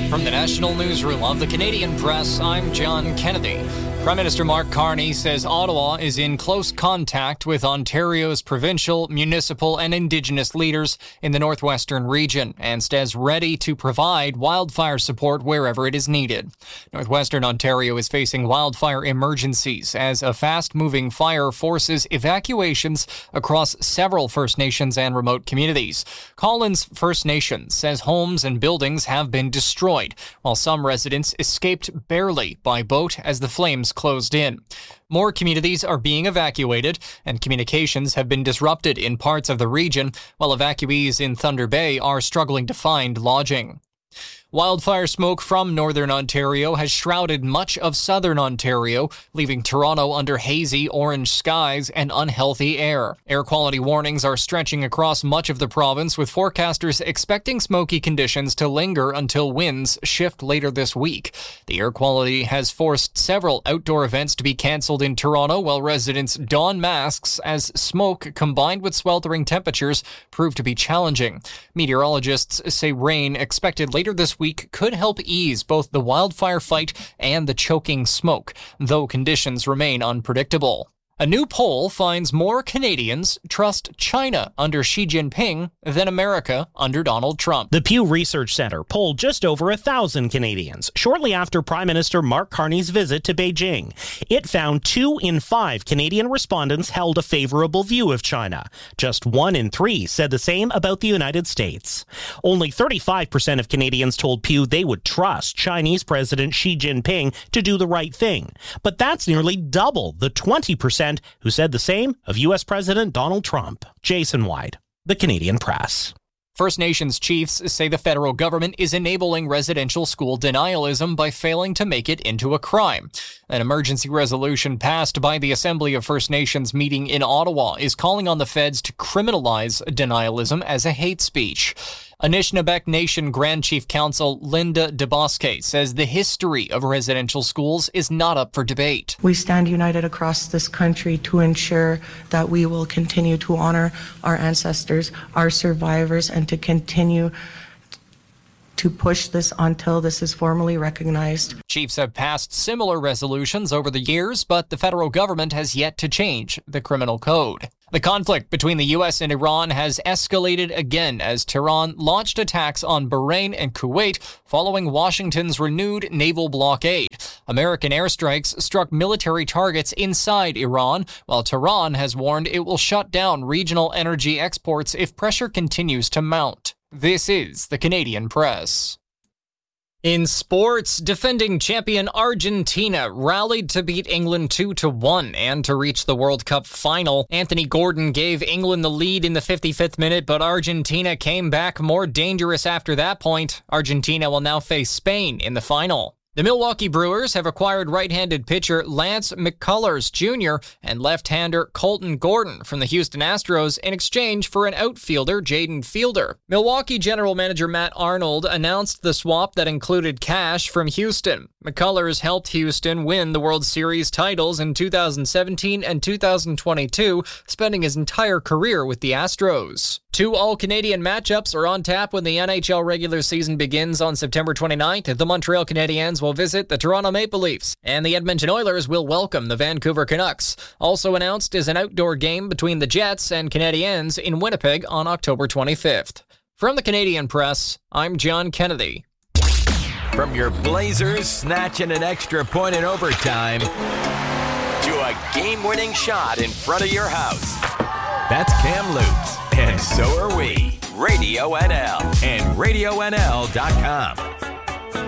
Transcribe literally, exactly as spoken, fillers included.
From the National Newsroom of the Canadian Press, I'm John Kennedy. Prime Minister Mark Carney says Ottawa is in close contact with Ontario's provincial, municipal, and Indigenous leaders in the northwestern region and stands ready to provide wildfire support wherever it is needed. Northwestern Ontario is facing wildfire emergencies as a fast-moving fire forces evacuations across several First Nations and remote communities. Collins First Nation says homes and buildings have been destroyed, while some residents escaped barely by boat as the flames closed in. More communities are being evacuated, and communications have been disrupted in parts of the region, while evacuees in Thunder Bay are struggling to find lodging. Wildfire smoke from northern Ontario has shrouded much of southern Ontario, leaving Toronto under hazy orange skies and unhealthy air. Air quality warnings are stretching across much of the province, with forecasters expecting smoky conditions to linger until winds shift later this week. The air quality has forced several outdoor events to be cancelled in Toronto, while residents don masks as smoke combined with sweltering temperatures prove to be challenging. Meteorologists say rain expected later this week could help ease both the wildfire fight and the choking smoke, though conditions remain unpredictable. A new poll finds more Canadians trust China under Xi Jinping than America under Donald Trump. The Pew Research Center polled just over a thousand Canadians shortly after Prime Minister Mark Carney's visit to Beijing. It found two in five Canadian respondents held a favorable view of China. Just one in three said the same about the United States. Only thirty-five percent of Canadians told Pew they would trust Chinese President Xi Jinping to do the right thing. But that's nearly double the twenty percent who said the same of U S President Donald Trump. Jason White, The Canadian Press. First Nations chiefs say the federal government is enabling residential school denialism by failing to make it into a crime. An emergency resolution passed by the Assembly of First Nations meeting in Ottawa is calling on the feds to criminalize denialism as a hate speech. Anishinaabe Nation Grand Chief Counsel Linda DeBosque says the history of residential schools is not up for debate. We stand united across this country to ensure that we will continue to honor our ancestors, our survivors, and to continue to push this until this is formally recognized. Chiefs have passed similar resolutions over the years, but the federal government has yet to change the criminal code. The conflict between the U S and Iran has escalated again as Tehran launched attacks on Bahrain and Kuwait following Washington's renewed naval blockade. American airstrikes struck military targets inside Iran, while Tehran has warned it will shut down regional energy exports if pressure continues to mount. This is the Canadian Press. In sports, defending champion Argentina rallied to beat England two to one and to reach the World Cup final. Anthony Gordon gave England the lead in the fifty-fifth minute, but Argentina came back more dangerous after that point. Argentina will now face Spain in the final. The Milwaukee Brewers have acquired right-handed pitcher Lance McCullers Junior and left-hander Colton Gordon from the Houston Astros in exchange for an outfielder, Jaden Fielder. Milwaukee general manager Matt Arnold announced the swap that included cash from Houston. McCullers helped Houston win the World Series titles in two thousand seventeen and two thousand twenty-two, spending his entire career with the Astros. Two All-Canadian matchups are on tap when the N H L regular season begins on September twenty-ninth. The Montreal Canadiens will visit the Toronto Maple Leafs, and the Edmonton Oilers will welcome the Vancouver Canucks. Also announced is an outdoor game between the Jets and Canadiens in Winnipeg on October twenty-fifth. From the Canadian Press, I'm John Kennedy. From your Blazers snatching an extra point in overtime to a game-winning shot in front of your house. That's Cam Lutz, and so are we. Radio N L and radio N L dot com.